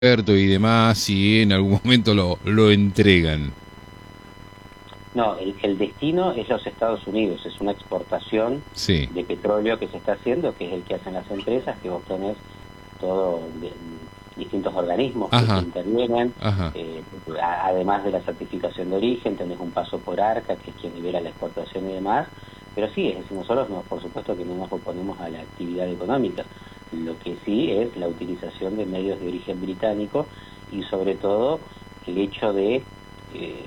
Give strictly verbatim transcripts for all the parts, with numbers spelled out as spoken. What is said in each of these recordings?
y demás, si en algún momento lo, lo entregan. No, el, el destino es los Estados Unidos, es una exportación Sí. de petróleo que se está haciendo, que es el que hacen las empresas, que vos tenés todo de, distintos organismos que, que intervienen, eh, a, además de la certificación de origen, tenés un paso por ARCA, que es quien libera la exportación y demás, pero sí, es decir, nosotros no, por supuesto que no nos oponemos a la actividad económica, lo que sí es la utilización de medios de origen británico y sobre todo el hecho de eh,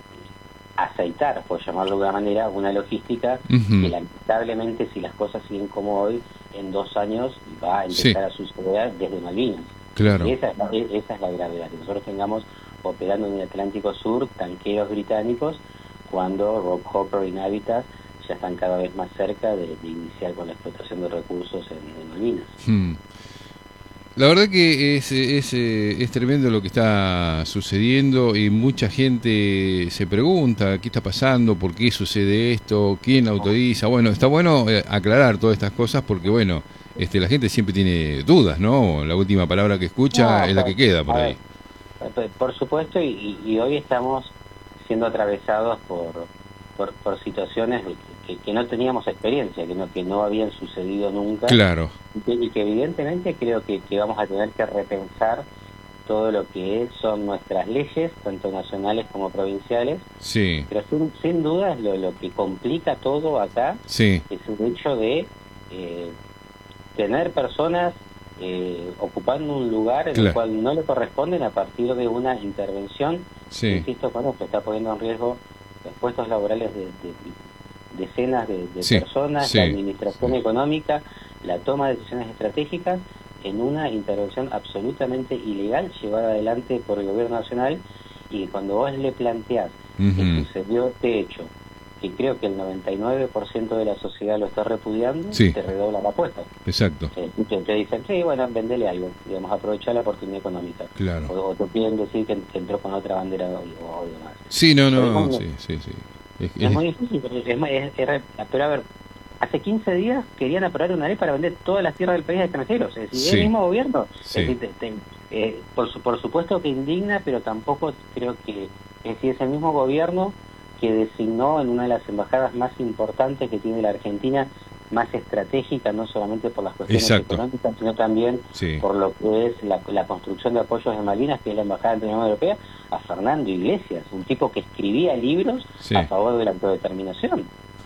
aceitar, por llamarlo de alguna manera, una logística uh-huh. que lamentablemente, si las cosas siguen como hoy, en dos años va a empezar sí. a suceder desde Malvinas. Claro. Y esa, esa es la gravedad, que nosotros tengamos operando en el Atlántico Sur tanqueros británicos cuando Rob Hopper y Navitas ya están cada vez más cerca de, de iniciar con la explotación de recursos en, en Malvinas. Hmm. La verdad que es, es, es tremendo lo que está sucediendo y mucha gente se pregunta qué está pasando, por qué sucede esto, quién autoriza. Bueno, está bueno aclarar todas estas cosas porque, bueno, este, la gente siempre tiene dudas, ¿no? La última palabra que escucha no, es la que queda por ahí. Ver, por supuesto, y, y hoy estamos siendo atravesados por, por, por situaciones de que, que no teníamos experiencia, que no, que no habían sucedido nunca. Claro. Y que, y que evidentemente creo que, que vamos a tener que repensar todo lo que es, son nuestras leyes, tanto nacionales como provinciales. Sí. Pero sin, sin duda lo, lo que complica todo acá sí. es el hecho de eh, tener personas eh, ocupando un lugar en claro. el cual no le corresponden a partir de una intervención. Sí. Insisto, con esto está poniendo en riesgo los puestos laborales de, de decenas de, de sí. personas, sí. la administración sí. económica, la toma de decisiones estratégicas en una intervención absolutamente ilegal llevada adelante por el gobierno nacional, y cuando vos le planteás uh-huh. que sucedió este hecho, que creo que el noventa y nueve por ciento de la sociedad lo está repudiando, sí. te redobla la apuesta. Exacto. Eh, te, te dicen, sí, bueno, vendele algo, digamos, aprovechar la oportunidad económica. Claro. O, o te piden decir que, que entró con otra bandera o, o demás. Sí, no, no, no sí, sí, sí. Es, es, es muy difícil, es, es, es, es, pero a ver, hace quince días querían aprobar una ley para vender todas las tierras del país a extranjeros, es decir, sí. el mismo gobierno. Sí. Es decir, te, te, eh, por, su, por supuesto que indigna, pero tampoco creo que, es decir, es el mismo gobierno que designó en una de las embajadas más importantes que tiene la Argentina, más estratégica, no solamente por las cuestiones Exacto. económicas, sino también sí. por lo que es la, la construcción de apoyos de Malvinas, que es la Embajada de la Unión Europea, a Fernando Iglesias, un tipo que escribía libros sí. a favor de la autodeterminación.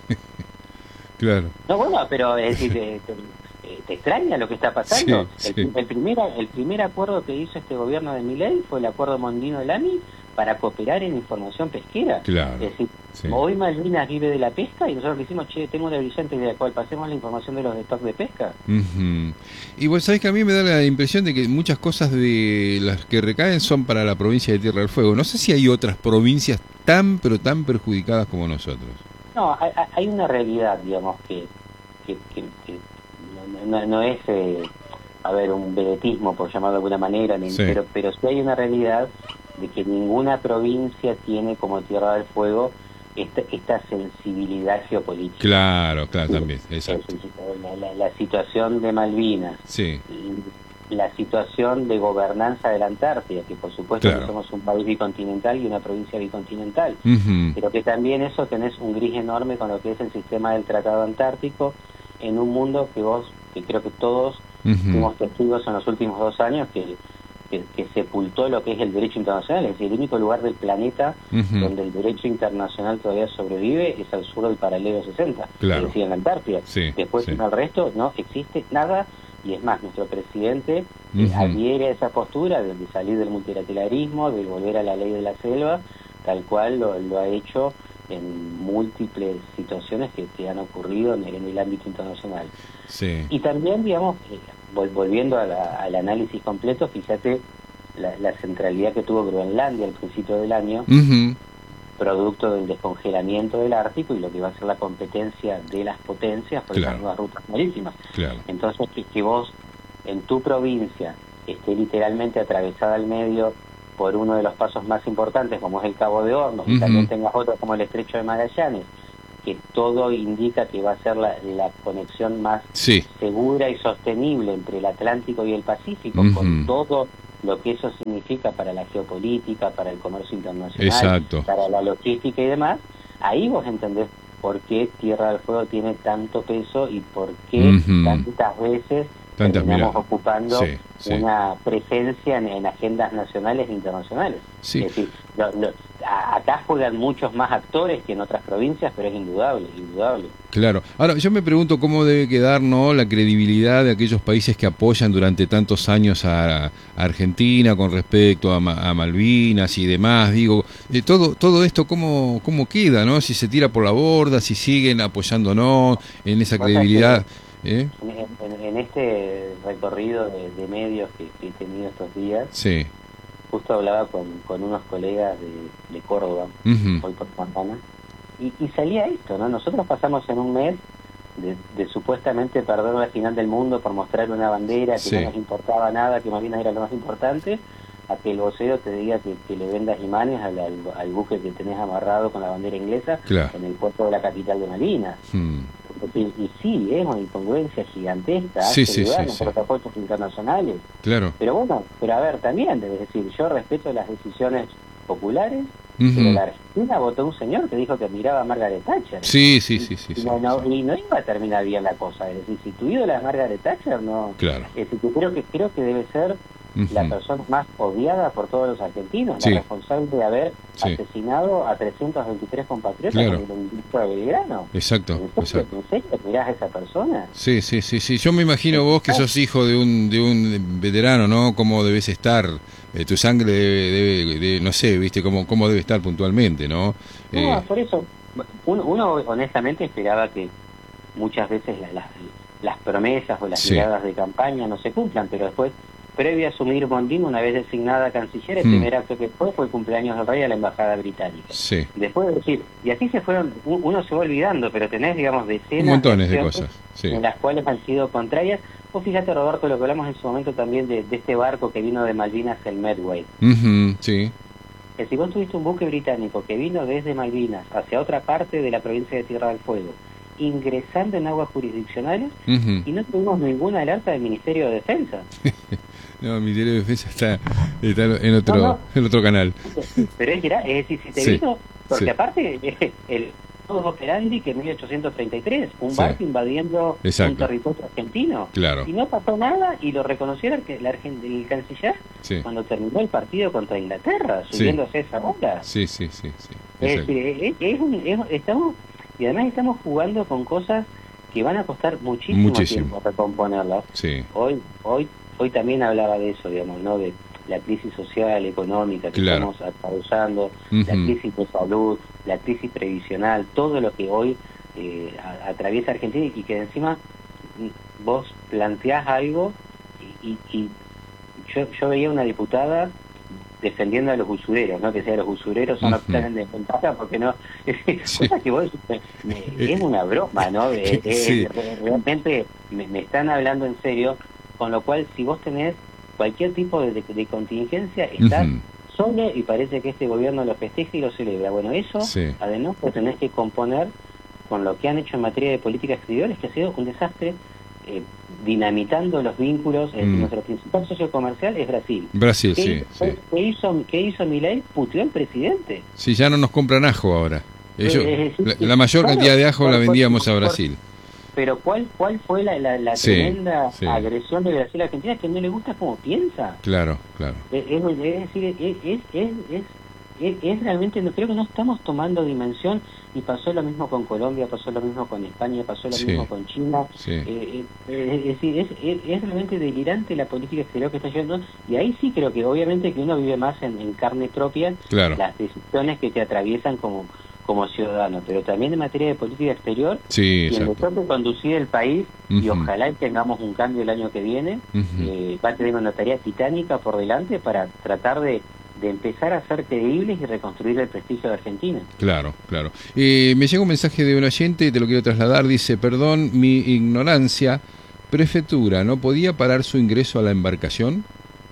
Claro. No, bueno, pero es decir, te, te, te extraña lo que está pasando. Sí, el, sí. el, primer, el primer acuerdo que hizo este gobierno de Milei fue el acuerdo Mondino-Lamy para cooperar en información pesquera. Claro. Es decir, sí. hoy Malvinas vive de la pesca y nosotros le decimos, che, tenemos una brillante idea, cual pasemos la información de los stocks de pesca. Uh-huh. Y vos sabés que a mí me da la impresión de que muchas cosas de las que recaen son para la provincia de Tierra del Fuego. No sé si hay otras provincias tan, pero tan perjudicadas como nosotros. No, hay, hay una realidad, digamos, que, que, que, que no, no, no es, eh, a ver, un vedetismo, por llamarlo de alguna manera, ni, sí. pero, pero sí hay una realidad de que ninguna provincia tiene como Tierra del Fuego esta, esta sensibilidad geopolítica. Claro, claro, también, exacto. La, la, la situación de Malvinas, sí. la situación de gobernanza de la Antártida, que por supuesto claro. que somos un país bicontinental y una provincia bicontinental, uh-huh. pero que también eso tenés un gris enorme con lo que es el sistema del Tratado Antártico, en un mundo que vos, que creo que todos uh-huh. fuimos testigos en los últimos dos años, que Que, que sepultó lo que es el derecho internacional, es decir, el único lugar del planeta uh-huh. donde el derecho internacional todavía sobrevive es al sur del paralelo sesenta, claro. es decir, en la Antártida. Sí, Después, sí. en el resto, no existe nada, y es más, nuestro presidente uh-huh. eh, adhiere a esa postura de, de salir del multilateralismo, de volver a la ley de la selva, tal cual lo, lo ha hecho en múltiples situaciones que, que han ocurrido en el, en el ámbito internacional. Sí. Y también, digamos, eh, volviendo a la, al análisis completo, fíjate la, la centralidad que tuvo Groenlandia al principio del año, uh-huh. producto del descongelamiento del Ártico y lo que va a ser la competencia de las potencias por claro. esas nuevas rutas marítimas. Claro. Entonces, que, que vos en tu provincia esté literalmente atravesada al medio por uno de los pasos más importantes, como es el Cabo de Hornos, uh-huh. y también tengas otros como el Estrecho de Magallanes, que todo indica que va a ser la, la conexión más sí. segura y sostenible entre el Atlántico y el Pacífico, uh-huh. con todo lo que eso significa para la geopolítica, para el comercio internacional, Exacto. para la logística y demás, ahí vos entendés por qué Tierra del Fuego tiene tanto peso y por qué uh-huh. tantas veces Tantas, terminamos mirá. ocupando sí, sí. una presencia en, en agendas nacionales e internacionales. Sí. Es decir, lo, lo, a, acá juegan muchos más actores que en otras provincias, pero es indudable, indudable. Claro. Ahora, yo me pregunto cómo debe quedar, ¿no?, la credibilidad de aquellos países que apoyan durante tantos años a, a Argentina con respecto a, a Malvinas y demás. Digo, de todo todo esto, ¿cómo, cómo queda, no? Si se tira por la borda, si siguen apoyándonos en esa credibilidad. ¿Eh? En, en, en este recorrido de, de medios que, que he tenido estos días, sí. justo hablaba con, con unos colegas de, de Córdoba, uh-huh. hoy por mañana, y, y salía esto, ¿no? Nosotros pasamos en un mes de, de supuestamente perder la final del mundo por mostrar una bandera que sí. no nos importaba nada, que Malvinas era lo más importante, a que el vocero te diga que, que le vendas imanes al, al, al buque que tenés amarrado con la bandera inglesa claro. en el puerto de la capital de Malvinas. Hmm. Y, y sí, es una incongruencia gigantesca, sí, hace sí, dudar sí, los sí. protocolos internacionales. Claro. Pero bueno, pero a ver, también, es decir, yo respeto las decisiones populares, uh-huh. pero la Argentina votó un señor que dijo que admiraba a Margaret Thatcher. Sí, sí, sí, sí. Y, sí, no, no, sí. y no iba a terminar bien la cosa, es decir, si tu ídola es Margaret Thatcher, no. Claro. Es decir, creo que, creo que debe ser uh-huh. la persona más odiada por todos los argentinos, sí. la responsable de haber sí. asesinado a trescientos veintitrés compatriotas claro. en el distrito de Belgrano. Exacto, ¿En serio, exacto. ¿En serio mirás a esa persona? Sí, sí, sí, sí. Yo me imagino vos que sos hijo de un de un veterano, ¿no? Cómo debes estar, eh, tu sangre debe, debe, debe, no sé, viste, cómo, cómo debe estar puntualmente, ¿no? No, eh... por eso, uno, uno honestamente esperaba que muchas veces la, la, las promesas o las sí. miradas de campaña no se cumplan, pero después, previo a asumir Mondino, una vez designada canciller, el hmm. primer acto que fue fue el cumpleaños del rey a la embajada británica. Sí. Después de decir, y así se fueron, uno se va olvidando, pero tenés, digamos, decenas montones de, de cosas sí. en las cuales han sido contrarias. Vos fíjate, Roberto, lo que hablamos en su momento también de, de este barco que vino de Malvinas, el Medway. Uh-huh. Sí. Que si vos tuviste un buque británico que vino desde Malvinas hacia otra parte de la provincia de Tierra del Fuego, ingresando en aguas jurisdiccionales, uh-huh. y no tuvimos ninguna alerta del Ministerio de Defensa. No, el Ministerio de Defensa está, está en otro no, no. en otro canal. Pero es, es decir, si te sí. vino, porque sí. aparte el modus operandi que en mil ochocientos treinta y tres, un sí. barco invadiendo Exacto. un territorio argentino, claro. y no pasó nada, y lo reconocieron que la el canciller sí. cuando terminó el partido contra Inglaterra, subiéndose sí. esa ola. Sí, sí, sí, sí. Es decir, es, es un, es, estamos, y además estamos jugando con cosas que van a costar muchísimo, muchísimo. tiempo recomponerlas. Sí. Hoy, hoy, hoy también hablaba de eso, digamos, ¿no? De la crisis social, económica que claro. estamos atravesando, uh-huh. la crisis de salud, la crisis previsional, todo lo que hoy eh, a, atraviesa Argentina y que encima vos planteás algo y, y, y yo, yo veía una diputada defendiendo a los usureros, ¿no? Que sea los usureros son uh-huh. los que están en desventaja porque no... Es sí. cosa que vos... Me, es una broma, ¿no? Eh, sí. eh, realmente me, me están hablando en serio, con lo cual si vos tenés cualquier tipo de, de, de contingencia, estás uh-huh. solo y parece que este gobierno lo festeja y lo celebra. Bueno, eso sí. además lo tenés que componer con lo que han hecho en materia de política exterior, es que ha sido un desastre, eh, dinamitando los vínculos. Eh, mm. Nuestro principal socio comercial es Brasil. Brasil, ¿Qué, sí, ¿qué, sí. ¿qué hizo, qué hizo Milei? Puteó al presidente. Sí, ya no nos compran ajo ahora. Ellos, eh, eh, sí, la, la mayor claro, cantidad de ajo por, la vendíamos por, a Brasil. Pero ¿cuál cuál fue la, la, la sí, tremenda sí. agresión de Brasil a Argentina? Es que no le gusta cómo piensa. Claro, claro. Es, es, es decir, es, es, es, es, es, es realmente, no, creo que no estamos tomando dimensión, y pasó lo mismo con Colombia, pasó lo mismo con España, pasó lo sí. mismo con China. Sí. Eh, eh, es decir, es, es, es realmente delirante la política exterior que está llevando, y ahí sí creo que obviamente que uno vive más en, en carne propia claro. las decisiones que te atraviesan como como ciudadano, pero también en materia de política exterior, sí, quien le toque conducir el país, uh-huh. y ojalá tengamos un cambio el año que viene, uh-huh. eh, va a tener una tarea titánica por delante para tratar de, de empezar a ser creíbles y reconstruir el prestigio de Argentina. Claro, claro. Eh, me llega un mensaje de un oyente, te lo quiero trasladar, dice, perdón mi ignorancia, Prefectura, ¿no podía parar su ingreso a la embarcación?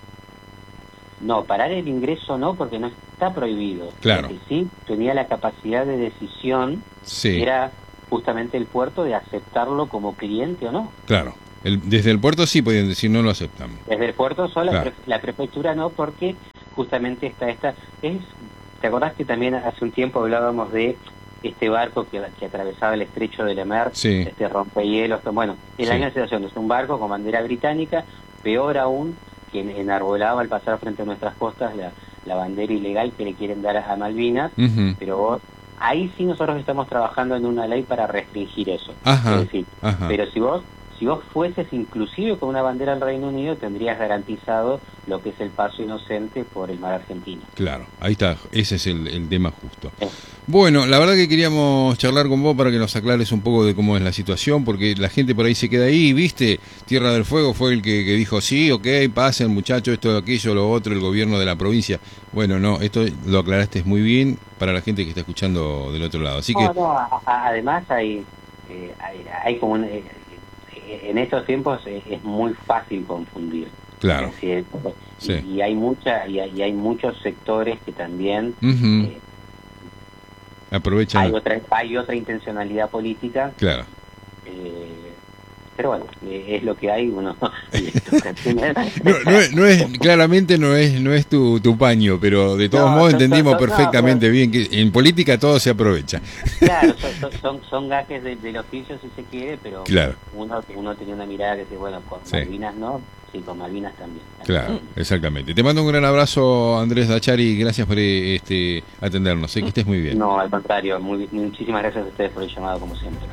No, parar el ingreso no, porque no está prohibido. Claro. Porque sí tenía la capacidad de decisión, sí. era justamente el puerto de aceptarlo como cliente o no. Claro, El, desde el puerto sí podían decir no lo aceptamos. Desde el puerto solo, claro. la, pre, la prefectura no, porque justamente está esta... Es, ¿te acordás que también hace un tiempo hablábamos de este barco que, que atravesaba el estrecho de Lemer, sí. este rompehielos? Bueno, es la misma situación, es un barco con bandera británica, peor aún, que enarbolaba al pasar frente a nuestras costas la, la bandera ilegal que le quieren dar a Malvinas, uh-huh. pero vos, ahí sí nosotros estamos trabajando en una ley para restringir eso. Ajá, es decir, ajá. pero si vos si vos fueses inclusive con una bandera del Reino Unido, tendrías garantizado lo que es el paso inocente por el mar argentino. Claro, ahí está, ese es el, el tema justo. Eh. Bueno, la verdad que queríamos charlar con vos para que nos aclares un poco de cómo es la situación, porque la gente por ahí se queda ahí, ¿viste? Tierra del Fuego fue el que, que dijo, sí, ok, pasen muchachos, esto, aquello, lo otro, el gobierno de la provincia. Bueno, no, esto lo aclaraste muy bien para la gente que está escuchando del otro lado. Así no, que... no, a, a, además hay, eh, hay, hay como un... Eh, en estos tiempos es, es muy fácil confundir. Claro. Es decir, sí. y, y hay mucha y hay, y hay muchos sectores que también uh-huh. eh, aprovechan. Hay otra hay otra intencionalidad política. Claro. Eh, pero bueno, eh, es lo que hay. Uno. no, no, es, no es claramente no es no es tu, tu paño, pero de todos no, modos son, entendimos son, perfectamente no, pero, bien que en política todo se aprovecha. Claro, son, son, son gajes de, del oficio si se quiere, pero claro. uno uno tiene una mirada que dice, bueno, con sí. Malvinas no, sí, con Malvinas también. Claro, exactamente. Te mando un gran abrazo, Andrés Dachari, gracias por este atendernos, sé que estés muy bien. No, al contrario, muy, muchísimas gracias a ustedes por el llamado, como siempre.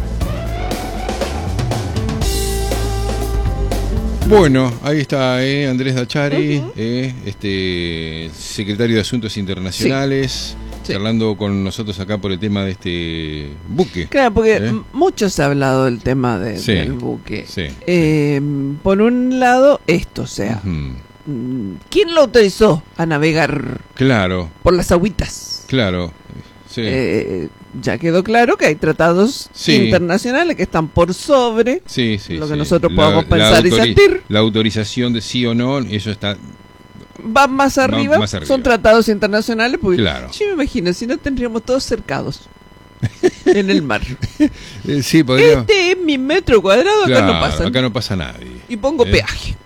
Bueno, ahí está eh, Andrés Dachari, uh-huh. eh, este secretario de Asuntos Internacionales, sí. charlando sí. con nosotros acá por el tema de este buque. Claro, porque ¿eh? mucho se ha hablado del tema de, sí. del buque. Sí. Eh, por un lado, esto, o sea, uh-huh. ¿quién lo autorizó a navegar? Claro. Por las agüitas. Claro. Sí. Eh, ya quedó claro que hay tratados sí. internacionales que están por sobre sí, sí, lo que sí. nosotros la, podamos pensar la y sentir. La autorización de sí o no, eso está... Va más arriba, va más arriba. Son tratados internacionales, porque claro. yo me imagino, si no tendríamos todos cercados en el mar. sí, podría... Este es mi metro cuadrado, acá claro, no pasa. Acá no pasa nadie. Y pongo eh, peaje.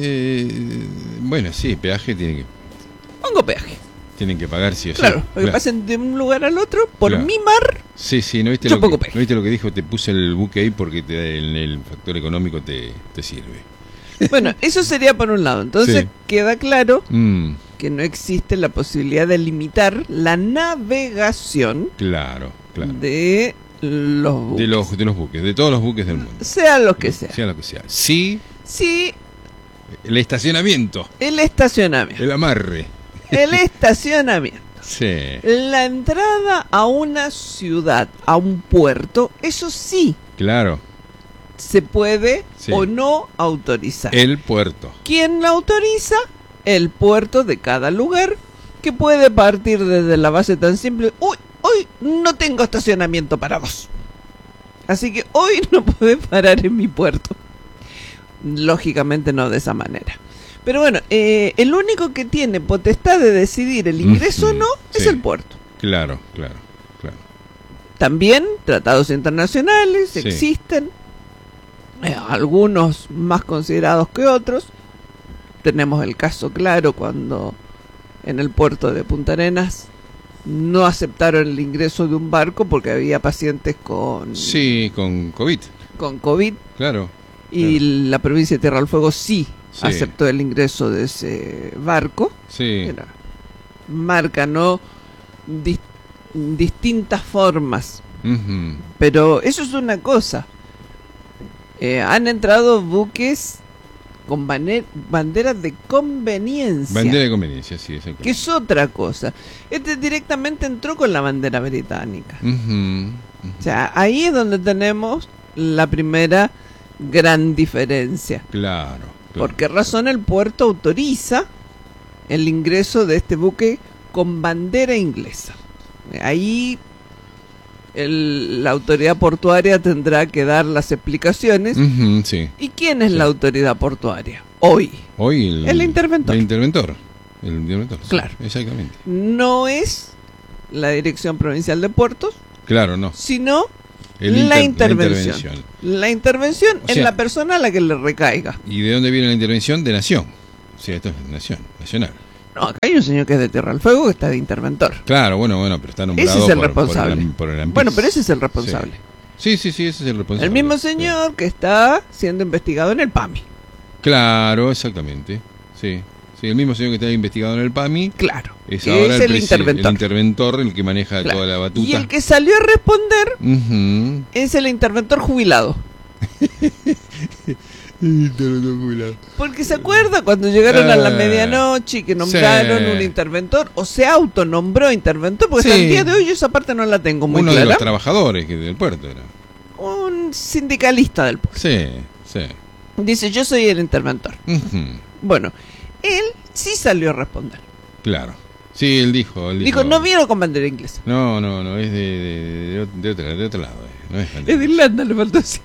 Eh, bueno, sí, peaje tiene que... Pongo peaje. Tienen que pagar sí o sí. Claro, porque claro. pasen de un lugar al otro por claro. mi mar. Sí, sí, ¿no viste, yo lo pongo que, peaje. ¿no viste lo que dijo? Te puse el buque ahí porque te, el, el factor económico te, te sirve. Bueno, eso sería por un lado. Entonces sí. queda claro mm. que no existe la posibilidad de limitar la navegación claro, claro. de los buques. De los, de los buques, de todos los buques del mundo. Sea lo que sea. Sea lo que sea. Sí. Sí. El estacionamiento. El estacionamiento. El amarre. El estacionamiento. Sí. La entrada a una ciudad, a un puerto, eso sí. Claro. Se puede sí. o no autorizar. El puerto. ¿Quién la autoriza? El puerto de cada lugar, que puede partir desde la base tan simple. Uy, hoy no tengo estacionamiento para vos. Así que hoy no podés parar en mi puerto. Lógicamente no de esa manera. Pero bueno, eh, el único que tiene potestad de decidir el ingreso o uh-huh. no es sí. el puerto. Claro, claro, claro. También tratados internacionales sí. existen, eh, algunos más considerados que otros. Tenemos el caso claro cuando en el puerto de Punta Arenas no aceptaron el ingreso de un barco porque había pacientes con... Sí, con COVID. Con COVID. Claro. Y claro. la provincia de Tierra del Fuego sí. Sí. aceptó el ingreso de ese barco. Sí. Era, marca, ¿no? Dist- distintas formas. Uh-huh. Pero eso es una cosa. Eh, han entrado buques con baner- banderas de conveniencia. Bandera de conveniencia, sí. Exacto. Que es otra cosa. Este directamente entró con la bandera británica. Uh-huh. Uh-huh. O sea, ahí es donde tenemos la primera gran diferencia. Claro. ¿Por qué razón el puerto autoriza el ingreso de este buque con bandera inglesa? Ahí el, la autoridad portuaria tendrá que dar las explicaciones. Uh-huh, sí. ¿Y quién es sí. la autoridad portuaria? Hoy. Hoy el, el interventor. El interventor. El interventor. Claro. Sí, exactamente. No es la Dirección Provincial de Puertos. Claro, no. Sino El la, inter, intervención. la intervención. La intervención O sea, en la persona a la que le recaiga. ¿Y de dónde viene la intervención? De nación. O sea, esto es nación, nacional. No, acá hay un señor que es de Tierra del Fuego que está de interventor. Claro, bueno, bueno, pero está nombrado ese es el por, responsable. Por el, por el bueno, pero ese es el responsable. Sí. sí, sí, sí, ese es el responsable. El mismo señor sí. que está siendo investigado en el P A M I. Claro, exactamente. Sí, sí, el mismo señor que está investigado en el P A M I. Claro. Es ahora es el, el interventor. El interventor, el que maneja claro. toda la batuta. Y el que salió a responder uh-huh. es el interventor jubilado. jubilado. Porque se acuerda cuando llegaron uh, a la medianoche y que nombraron sí. un interventor o se autonombró interventor, porque sí. hasta el día de hoy yo esa parte no la tengo muy Uno clara. Uno de los trabajadores que del puerto era. Un sindicalista del puerto. Sí, sí. Dice, yo soy el interventor. Uh-huh. Bueno, él sí salió a responder. Claro. Sí, él dijo. Él dijo, dijo, no vino con bandera inglesa. No, no, no, es de, de, de, de, otro, de otro lado. No es, es de Irlanda, le faltó así.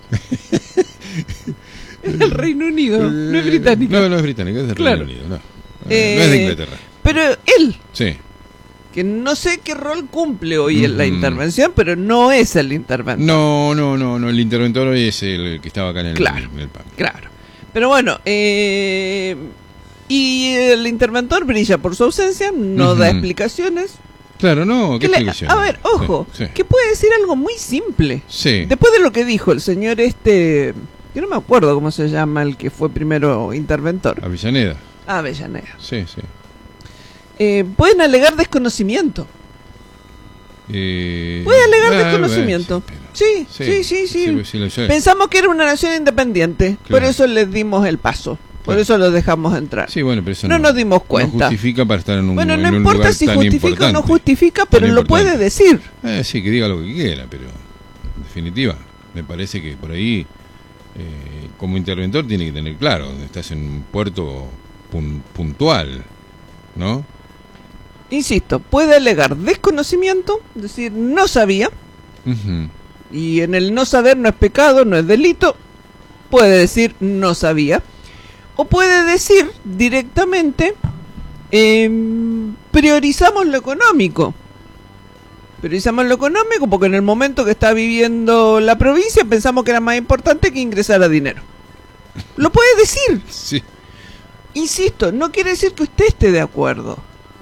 Es del Reino Unido, eh, no es británico. No, no es británico, es del claro. Reino Unido. No, eh, no es de Inglaterra. Pero él, sí. que no sé qué rol cumple hoy mm-hmm. en la intervención, pero no es el interventor. No, no, no, no el interventor hoy es el que estaba acá en el, claro, en el P A M. Claro. Pero bueno, eh, y el interventor brilla por su ausencia, no uh-huh. da explicaciones. Claro, no, ¿qué le, explicaciones? A ver, ojo, sí, sí. que puede decir algo muy simple. Sí. Después de lo que dijo el señor este, yo no me acuerdo cómo se llama el que fue primero interventor. Avellaneda. Ah, Avellaneda. Sí, sí. Eh, pueden alegar desconocimiento. Eh, Puede alegar ah, desconocimiento. Bueno, sí, sí, sí, sí, sí. sí, sí Pensamos que era una nación independiente, claro. por eso les dimos el paso. Por claro. eso los dejamos entrar. Sí, bueno, pero eso no, no nos dimos cuenta. No justifica para estar en un Bueno, no en un importa lugar si tan justifica o no importante, justifica, pero lo puede decir. Eh, sí, que diga lo que quiera, pero en definitiva, me parece que por ahí, eh, como interventor, tiene que tener claro, estás en un puerto pun puntual, ¿no? Insisto, puede alegar desconocimiento, es decir, no sabía, uh-huh. y en el no saber no es pecado, no es delito, puede decir no sabía, o puede decir directamente, eh, priorizamos lo económico, priorizamos lo económico porque en el momento que está viviendo la provincia pensamos que era más importante que ingresar a dinero. Lo puede decir. Sí. Insisto, no quiere decir que usted esté de acuerdo.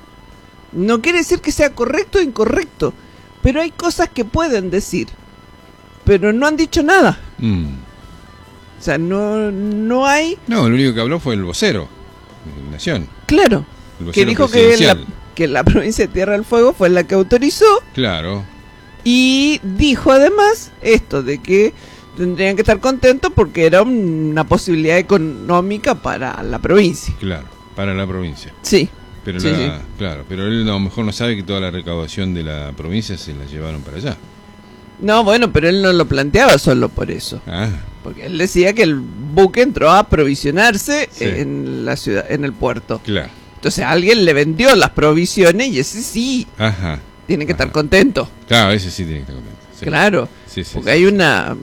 No quiere decir que sea correcto o incorrecto, pero hay cosas que pueden decir, pero no han dicho nada. Mm. O sea, no, no hay... No, lo único que habló fue el vocero de Nación. Claro, que dijo que la, que la provincia de Tierra del Fuego fue la que autorizó. Claro. Y dijo además esto de que tendrían que estar contentos porque era una posibilidad económica para la provincia. Claro, para la provincia. Sí. Pero sí, la, sí. Claro, pero él a lo mejor no sabe que toda la recaudación de la provincia se la llevaron para allá. No, bueno, pero él no lo planteaba solo por eso. Ah. Porque él decía que el buque entró a aprovisionarse sí. en la ciudad, en el puerto. Claro. Entonces alguien le vendió las provisiones y ese sí. Ajá. Tiene que Ajá. estar contento. Claro, ese sí tiene que estar contento. Sí. Claro. Sí, sí, porque sí. hay una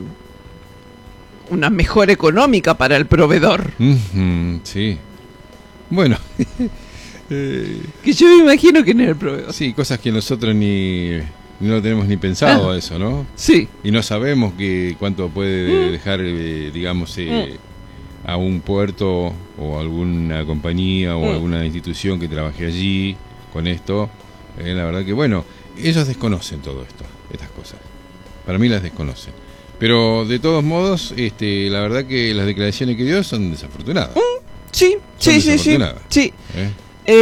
una mejora económica para el proveedor. Uh-huh, sí. Bueno. eh, que yo me imagino que no es el proveedor. Sí, cosas que nosotros ni no lo tenemos ni pensado ah, eso, ¿no? Sí. Y no sabemos que cuánto puede mm. dejar, eh, digamos, eh, mm. a un puerto o alguna compañía o mm. alguna institución que trabaje allí con esto. Eh, la verdad que, bueno, ellos desconocen todo esto, estas cosas. Para mí las desconocen. Pero de todos modos, este, la verdad que las declaraciones que dio son desafortunadas. Mm. Sí, son sí, sí, sí, sí. ¿Eh?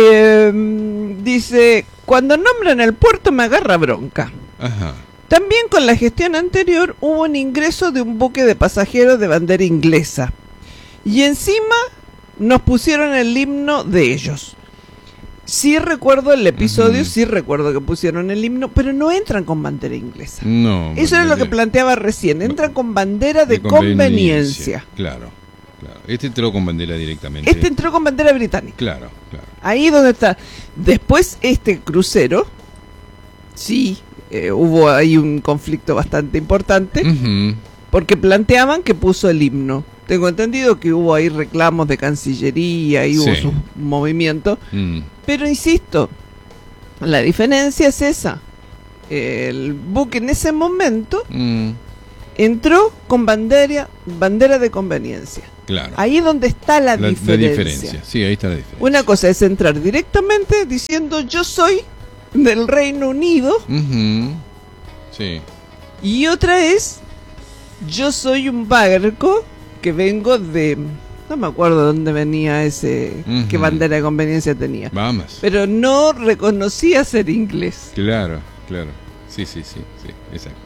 Eh, dice, cuando nombran el puerto me agarra bronca. Ajá. También con la gestión anterior hubo un ingreso de un buque de pasajeros de bandera inglesa. Y encima nos pusieron el himno de ellos. Sí recuerdo el episodio, uh-huh. sí recuerdo que pusieron el himno, pero no entran con bandera inglesa. No. Eso era lo que planteaba recién, entran con bandera de, de conveniencia. conveniencia. Claro, claro. Este entró con bandera directamente. Este entró con bandera británica. Claro, claro. Ahí donde está. Después este crucero, sí, eh, hubo ahí un conflicto bastante importante, uh-huh. porque planteaban que puso el himno. Tengo entendido que hubo ahí reclamos de Cancillería y hubo sí. sus movimientos. Mm. Pero insisto, la diferencia es esa. El buque en ese momento mm. entró con bandera, bandera de conveniencia. Claro. Ahí es donde está la, la, diferencia. la diferencia. Sí, ahí está la diferencia. Una cosa es entrar directamente diciendo yo soy del Reino Unido. Uh-huh. Sí. Y otra es yo soy un barco que vengo de... No me acuerdo dónde venía ese... Uh-huh. Qué bandera de conveniencia tenía. Vamos. Pero no reconocía ser inglés. Claro, claro. Sí, sí, sí, sí, exacto.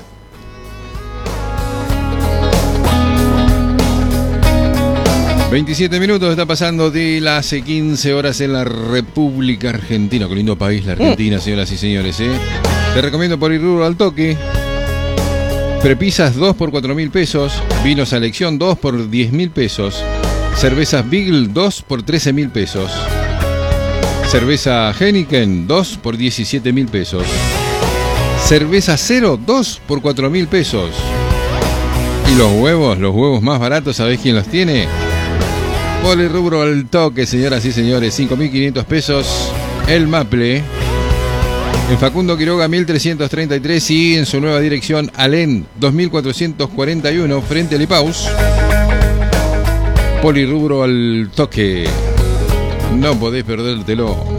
veintisiete minutos está pasando de las quince horas en la República Argentina. Qué lindo país la Argentina, mm. señoras y señores, ¿eh? Te recomiendo Polirrubro al toque. Prepisas dos por cuatro mil pesos. Vinos a elección dos por diez mil pesos. Cervezas Beagle dos por trece mil pesos. Cerveza Heineken dos por diecisiete mil pesos. Cerveza Cero dos por cuatro mil pesos. Y los huevos, los huevos más baratos, ¿sabés quién los tiene? Polirrubro al toque, señoras y señores, cinco mil quinientos pesos el Maple. En Facundo Quiroga mil trescientos treinta y tres y en su nueva dirección Alén dos mil cuatrocientos cuarenta y uno frente a Lipaus. Polirrubro al toque. No podés perdértelo.